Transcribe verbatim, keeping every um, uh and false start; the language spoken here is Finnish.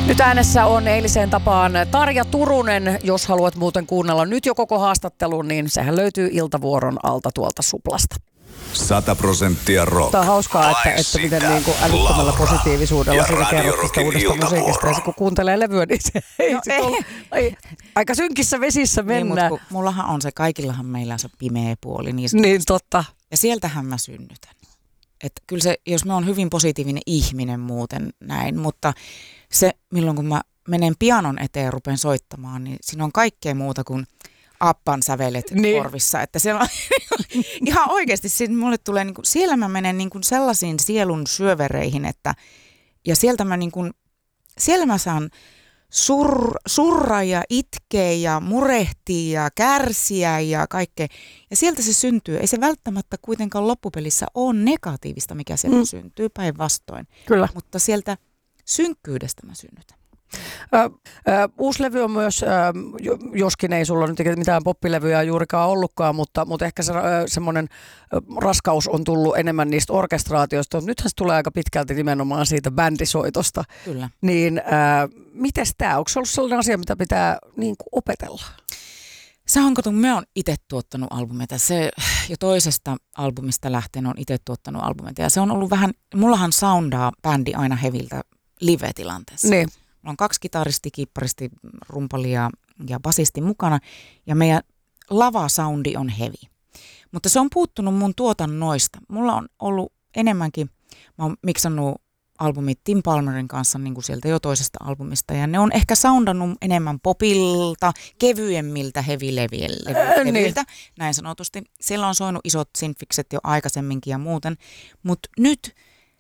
Nyt äänessä on eiliseen tapaan Tarja Turunen. Jos haluat muuten kuunnella nyt jo koko haastattelun, niin sehän löytyy iltavuoron alta tuolta Suplasta. Sata prosenttia rock. Tämä on hauskaa, että, että miten niin kuin älyttömällä positiivisuudella siinä kerrot tästä uudesta musiikista. Ja se, kun kuuntelee levyä, niin se ei no, sit ole, ei, aika synkissä vesissä mennään. Niin, mullahan on se, kaikillahan meillä on se pimeä puoli. Niin, niin totta. Ja sieltähän mä synnytän. Että kyllä se, jos mä oon hyvin positiivinen ihminen muuten näin, mutta se milloin kun mä menen pianon eteen ja rupean soittamaan, niin siinä on kaikkea muuta kuin appan sävelet niin korvissa. Että siellä on ihan oikeasti, siis mulle tulee, niin kuin, siellä mä menen niin kuin sellaisiin sielun syövereihin, että ja sieltä mä niin kuin, siellä mä saan sur, surra ja itkeä ja murehtia ja kärsiä ja kaikkea. Ja sieltä se syntyy. Ei se välttämättä kuitenkaan loppupelissä ole negatiivista, mikä sieltä mm. syntyy, päinvastoin. Kyllä. Mutta sieltä synkkyydestä mä synnytän. Ö, ö, uusi levy on myös, ö, joskin ei sulla nyt mitään poppilevyjä juurikaan ollutkaan, mutta, mutta ehkä se, ö, semmoinen ö, raskaus on tullut enemmän niistä orkestraatioista. Nythän se tulee aika pitkälti nimenomaan siitä bändisoitosta. Kyllä. Niin mites tämä? Onko se ollut sellainen asia, mitä pitää niin kuin opetella? Se on, kun mä oon itse tuottanut albumeita. Se jo toisesta albumista lähtien on itse tuottanut albumeita. Ja se on ollut vähän, mullahan soundaa bändi aina heviltä live-tilanteessa. Niin. Mulla on kaksi kitaristi, kiipparisti, rumpali ja, ja basisti mukana ja meidän lavasoundi on heavy. Mutta se on puuttunut mun tuotannoista. Mulla on ollut enemmänkin, mä oon miksannut albumit Tim Palmerin kanssa niin kuin sieltä jo toisesta albumista ja ne on ehkä soundannut enemmän popilta, kevyemmiltä heavy-leviltä, niin. Näin sanotusti. Siellä on soinut isot sinfikset jo aikaisemminkin ja muuten, mutta nyt